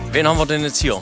Wen haben wir denn jetzt hier?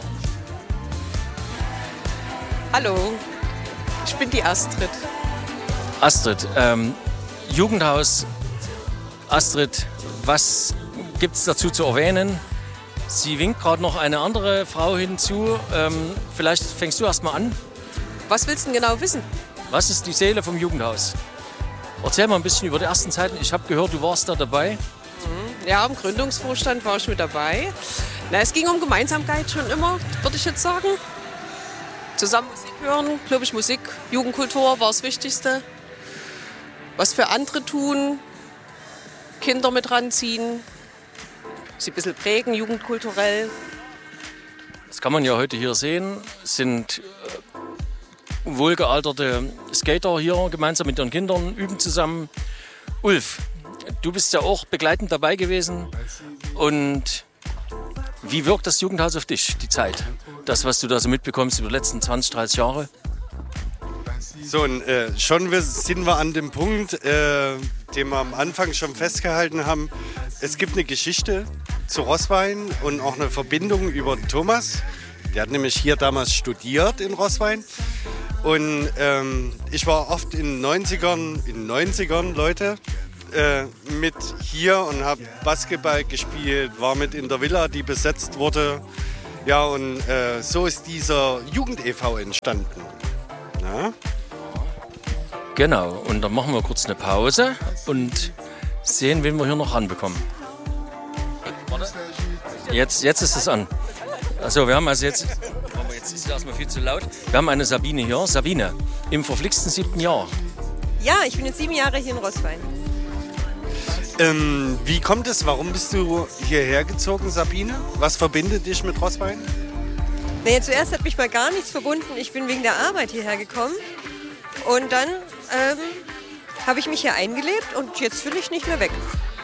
Hallo, ich bin die Astrid. Astrid, Jugendhaus. Astrid, was gibt es dazu zu erwähnen? Sie winkt gerade noch eine andere Frau hinzu. Vielleicht fängst du erst mal an. Was willst du denn genau wissen? Was ist die Seele vom Jugendhaus? Erzähl mal ein bisschen über die ersten Zeiten. Ich habe gehört, du warst da dabei. Ja, im Gründungsvorstand war ich mit dabei. Na, es ging um Gemeinsamkeit schon immer, würde ich jetzt sagen. Zusammen Musik hören, glaube ich, Musik, Jugendkultur war das Wichtigste. Was für andere tun, Kinder mit ranziehen, sie ein bisschen prägen, jugendkulturell. Das kann man ja heute hier sehen. Es sind wohlgealterte Skater hier gemeinsam mit ihren Kindern, üben zusammen. Ulf, du bist ja auch begleitend dabei gewesen. Und wie wirkt das Jugendhaus auf dich, die Zeit? Das, was du da so mitbekommst über die letzten 20, 30 Jahre? So, schon sind wir an dem Punkt, den wir am Anfang schon festgehalten haben. Es gibt eine Geschichte zu Roßwein und auch eine Verbindung über Thomas. Der hat nämlich hier damals studiert in Roßwein. Und ich war oft in den 90ern, Leute, mit hier und habe Basketball gespielt, war mit in der Villa, die besetzt wurde. Ja, und so ist dieser Jugend-e.V. entstanden. Ja? Genau, und dann machen wir kurz eine Pause und sehen, wen wir hier noch ranbekommen. Jetzt ist es an. Also wir haben also jetzt ist es erstmal viel zu laut. Wir haben eine Sabine hier. Sabine, im verflixten 7. Jahr. Ja, ich bin jetzt 7 Jahre hier in Roßwein. Wie kommt es? Warum bist du hierher gezogen, Sabine? Was verbindet dich mit Roßwein? Naja, zuerst hat mich mal gar nichts verbunden. Ich bin wegen der Arbeit hierher gekommen. Und dann habe ich mich hier eingelebt und jetzt will ich nicht mehr weg.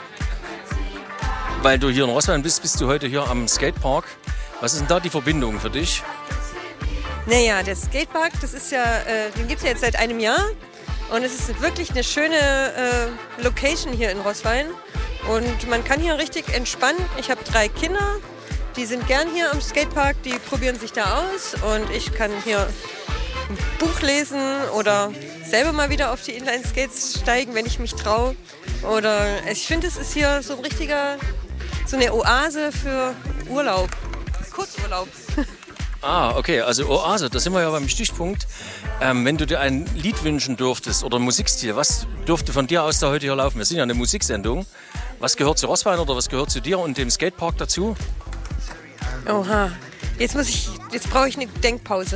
Weil du hier in Roßwein bist, bist du heute hier am Skatepark. Was ist denn da die Verbindung für dich? Naja, der Skatepark, das ist ja, den gibt es ja jetzt seit einem Jahr. Und es ist wirklich eine schöne Location hier in Roßwein. Und man kann hier richtig entspannen. Ich habe 3 Kinder, die sind gern hier am Skatepark, die probieren sich da aus. Und ich kann hier ein Buch lesen oder selber mal wieder auf die Inline-Skates steigen, wenn ich mich traue. Oder ich finde, es ist hier so ein richtiger, so eine Oase für Urlaub, Kurzurlaub. Ah, okay, also Oase, da sind wir ja beim Stichpunkt. Wenn du dir ein Lied wünschen dürftest oder Musikstil, was dürfte von dir aus da heute hier laufen? Wir sind ja eine Musiksendung. Was gehört zu Roßwein oder was gehört zu dir und dem Skatepark dazu? Oha, jetzt brauche ich eine Denkpause.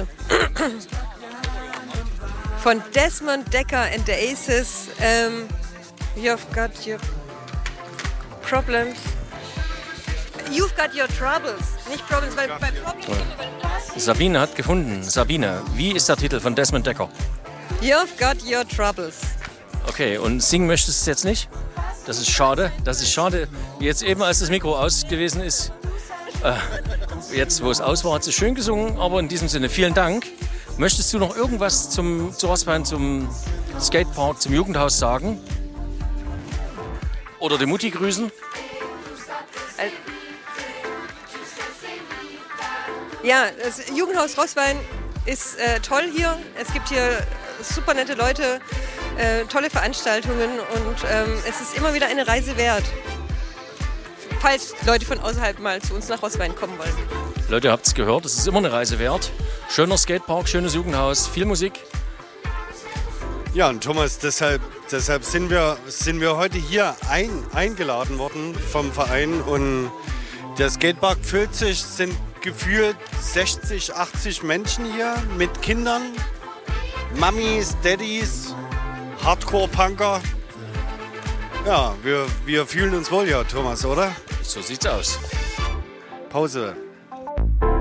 Von Desmond Dekker and the Aces, You've got your problems. You've got your troubles. Nicht Problems, weil bei Problems... Sabine hat gefunden. Sabine, wie ist der Titel von Desmond Dekker? You've got your troubles. Okay, und singen möchtest du es jetzt nicht? Das ist schade. Das ist schade. Jetzt eben, als das Mikro aus gewesen ist, jetzt, wo es aus war, hat sie schön gesungen. Aber in diesem Sinne, vielen Dank. Möchtest du noch irgendwas zu Roßwein, zum Skatepark, zum Jugendhaus sagen? Oder die Mutti grüßen? Ja, das Jugendhaus Roßwein ist toll hier. Es gibt hier super nette Leute, tolle Veranstaltungen und es ist immer wieder eine Reise wert, falls Leute von außerhalb mal zu uns nach Roßwein kommen wollen. Leute, ihr habt es gehört, es ist immer eine Reise wert. Schöner Skatepark, schönes Jugendhaus, viel Musik. Ja, und Thomas, deshalb sind wir heute hier eingeladen worden vom Verein und der Skatepark füllt sich, sind gefühlt 60, 80 Menschen hier mit Kindern, Mamis, Daddys, Hardcore-Punker. Ja, wir fühlen uns wohl hier, Thomas, oder? So sieht's aus. Pause.